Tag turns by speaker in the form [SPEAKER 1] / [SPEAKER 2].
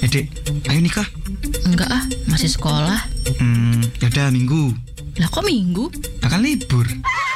[SPEAKER 1] Dek, ayo nikah.
[SPEAKER 2] Enggak ah, masih sekolah.
[SPEAKER 1] Yaudah Minggu.
[SPEAKER 2] Lah kok Minggu?
[SPEAKER 1] Akan libur.